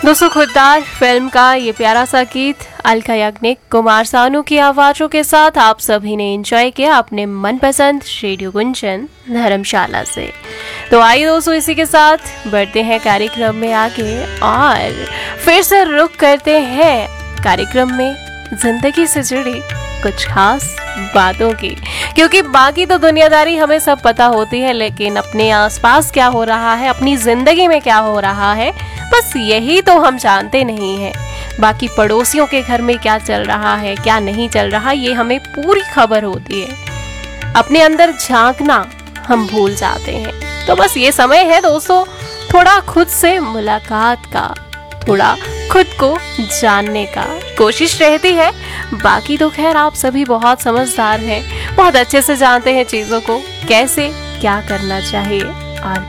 दोस्तों, खुददार फिल्म का ये प्यारा सा गीत अलका याग्निक, कुमार सानू की आवाज़ों के साथ आप सभी ने एंजॉय किया अपने मनपसंद रेडियो गुंजन धर्मशाला से। तो आइए दोस्तों, इसी के साथ बढ़ते हैं कार्यक्रम में आगे और फिर से रुक करते हैं कार्यक्रम में जिंदगी से जुड़ी कुछ खास बातों की, क्योंकि बाकी तो दुनियादारी हमें सब पता होती है, लेकिन अपने आसपास क्या हो रहा है, अपनी जिंदगी में क्या हो रहा है, बस यही तो हम जानते नहीं हैं। बाकी पड़ोसियों के घर में क्या चल रहा है, क्या नहीं चल रहा, ये हमें पूरी खबर होती है। अपने अंदर झांकना हम भूल जाते हैं। तो बस ये समय है दोस्तों थोड़ा खुद से मुलाकात का, थोड़ा खुद को जानने का कोशिश रहती है। बाकी तो खैर आप सभी बहुत समझदार हैं, बहुत अच्छे से जानते हैं चीज़ों को कैसे क्या करना चाहिए और